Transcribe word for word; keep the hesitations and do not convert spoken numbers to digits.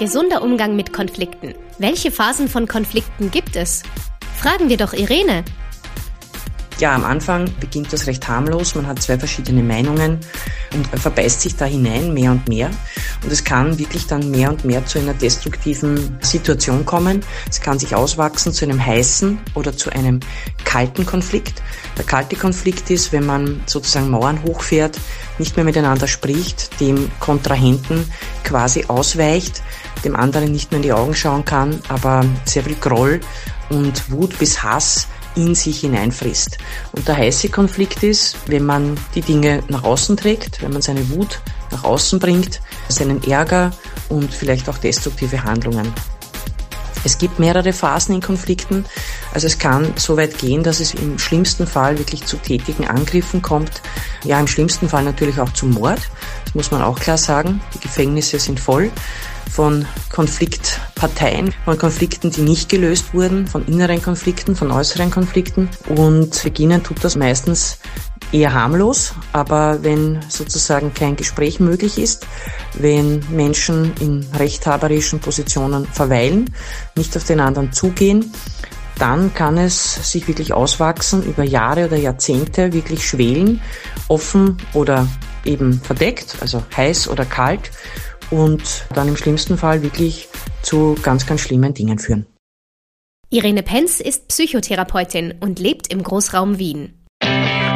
Gesunder Umgang mit Konflikten. Welche Phasen von Konflikten gibt es? Fragen wir doch Irene. Ja, am Anfang beginnt das recht harmlos. Man hat zwei verschiedene Meinungen und verbeißt sich da hinein mehr und mehr. Und es kann wirklich dann mehr und mehr zu einer destruktiven Situation kommen. Es kann sich auswachsen zu einem heißen oder zu einem kalten Konflikt. Der kalte Konflikt ist, wenn man sozusagen Mauern hochfährt, nicht mehr miteinander spricht, dem Kontrahenten quasi ausweicht, dem anderen nicht mehr in die Augen schauen kann, aber sehr viel Groll und Wut bis Hass in sich hineinfrisst. Und der heiße Konflikt ist, wenn man die Dinge nach außen trägt, wenn man seine Wut nach außen bringt, seinen Ärger und vielleicht auch destruktive Handlungen. Es gibt mehrere Phasen in Konflikten. Also es kann so weit gehen, dass es im schlimmsten Fall wirklich zu tätigen Angriffen kommt. Ja, im schlimmsten Fall natürlich auch zum Mord. Das muss man auch klar sagen. Die Gefängnisse sind voll von Konfliktparteien, von Konflikten, die nicht gelöst wurden, von inneren Konflikten, von äußeren Konflikten. Und beginnen tut das meistens eher harmlos, aber wenn sozusagen kein Gespräch möglich ist, wenn Menschen in rechthaberischen Positionen verweilen, nicht auf den anderen zugehen, dann kann es sich wirklich auswachsen, über Jahre oder Jahrzehnte wirklich schwelen, offen oder eben verdeckt, also heiß oder kalt, und dann im schlimmsten Fall wirklich zu ganz, ganz schlimmen Dingen führen. Irene Penz ist Psychotherapeutin und lebt im Großraum Wien.